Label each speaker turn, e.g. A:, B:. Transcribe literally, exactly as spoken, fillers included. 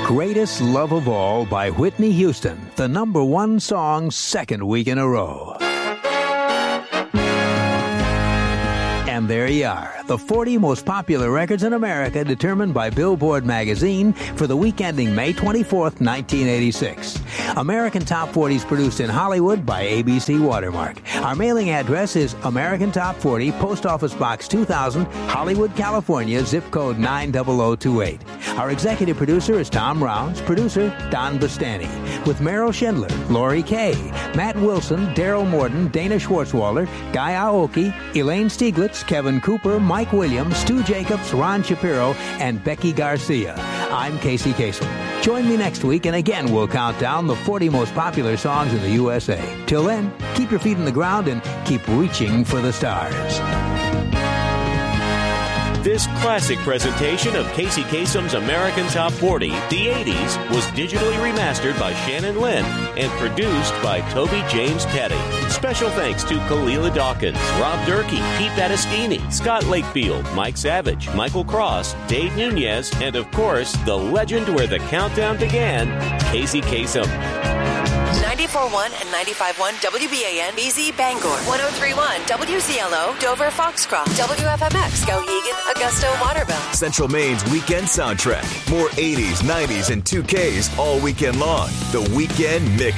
A: Greatest Love of All by Whitney Houston, the number one song second week in a row. And there you are, the forty most popular records in America determined by Billboard magazine for the week ending May twenty-fourth, nineteen eighty-six. American Top forty is produced in Hollywood by A B C Watermark. Our mailing address is American Top forty, Post Office Box two thousand, Hollywood, California, zip code nine zero zero two eight. Our executive producer is Tom Rounds, producer Don Bastani, with Meryl Schindler, Lori Kay, Matt Wilson, Daryl Morden, Dana Schwartzwalder, Guy Aoki, Elaine Stieglitz, Kevin Cooper, Mike Williams, Stu Jacobs, Ron Shapiro, and Becky Garcia. I'm Casey Kasem. Join me next week, and again we'll count down the forty most popular songs in the U S A. Till then, keep your feet in the ground and keep reaching for the stars.
B: This classic presentation of Casey Kasem's American Top forty, the eighties, was digitally remastered by Shannon Lynn and produced by Toby James Petty. Special thanks to Kalila Dawkins, Rob Durkee, Pete Battistini, Scott Lakefield, Mike Savage, Michael Cross, Dave Nunez, and of course, the legend where the countdown began, Casey Kasem.
C: ninety-four point one and ninety-five point one W B A N B Z Bangor, one oh three point one W C L O Dover Foxcroft, W F M X Skowhegan Augusta Waterville.
D: Central Maine's weekend soundtrack. More eighties, nineties, and two Ks all weekend long. The Weekend Mix